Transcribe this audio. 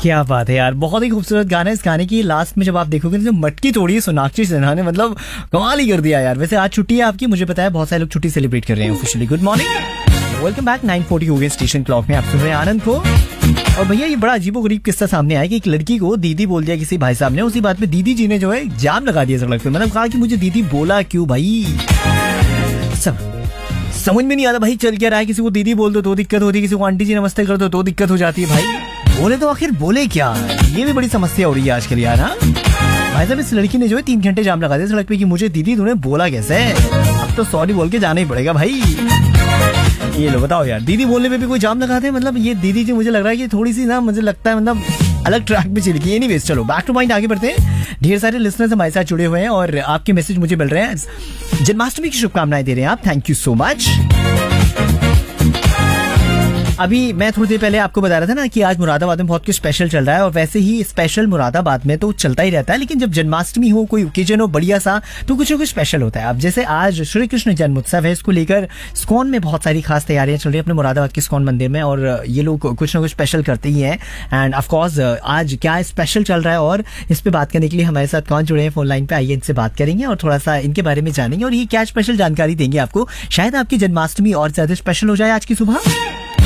क्या बात है यार, बहुत ही खूबसूरत गाना है। इस गाने की लास्ट में जब आप देखोगे जो मटकी तोड़ी है सोनाक्षी सिन्हा ने, मतलब कमाल ही कर दिया यार। वैसे आज छुट्टी है आपकी, मुझे पता है बहुत सारे लोग छुट्टी सेलिब्रेट कर रहे हैं officially. Good morning, welcome back. 9:40 हो गए स्टेशन क्लॉक में, आप सुन रहे हैं आनंद को। और भैया ये बड़ा अजीबोगरीब किस्सा सामने आया कि एक लड़की को दीदी बोल दिया किसी भाई साहब ने, उसी बात में दीदी जी ने जो है जाम लगा दिया सड़क पे। मतलब कहा कि मुझे दीदी बोला क्यों भाई, समझ में नहीं आता भाई चल क्या रहा है। किसी को दीदी बोल दो तो दिक्कत होती है, किसी को आंटी जी नमस्ते कर दो तो दिक्कत हो जाती है भाई। बोले तो आखिर बोले क्या, ये भी बड़ी समस्या हो रही है आजकल यार। हाँ भाई साहब, इस लड़की ने जो है 3 घंटे जाम लगा दिया सड़क पे कि मुझे दीदी तूने बोला कैसे। अब तो सॉरी बोल के जाना ही पड़ेगा भाई। ये लो बताओ यार, दीदी बोलने पे भी कोई जाम लगाते हैं। मतलब ये दीदी जी मुझे लग रहा है कि थोड़ी सी ना, मुझे लगता है मतलब अलग ट्रैक पे चली गई। एनीवेज चलो बैक टू पॉइंट, आगे बढ़ते हैं। ढेर सारे लिसनर्स हमारे साथ जुड़े हुए हैं और आपके मैसेज मुझे मिल रहे हैं। जन्माष्टमी की शुभकामनाएं दे रहे हैं आप, थैंक यू सो मच। अभी मैं थोड़ी देर पहले आपको बता रहा था ना कि आज मुरादाबाद में बहुत कुछ स्पेशल चल रहा है, और वैसे ही स्पेशल मुरादाबाद में तो चलता ही रहता है, लेकिन जब जन्माष्टमी हो, कोई ओकेजन हो बढ़िया सा, तो कुछ ना कुछ स्पेशल होता है। अब जैसे आज श्री कृष्ण जन्मोत्सव है, इसको लेकर स्कॉन में बहुत सारी खास तैयारियां चल रही है अपने मुरादाबाद के स्कॉन मंदिर में, और ये लोग कुछ ना कुछ स्पेशल करते ही हैं। एंड ऑफकोर्स आज क्या स्पेशल चल रहा है, और इस पे बात करने के लिए हमारे साथ कौन जुड़े हैं फोन लाइन पे, आइए इनसे बात करेंगे और थोड़ा सा इनके बारे में जानेंगे और ये क्या स्पेशल जानकारी देंगे आपको। शायद आपकी जन्माष्टमी और ज्यादा स्पेशल हो जाए आज की सुबह।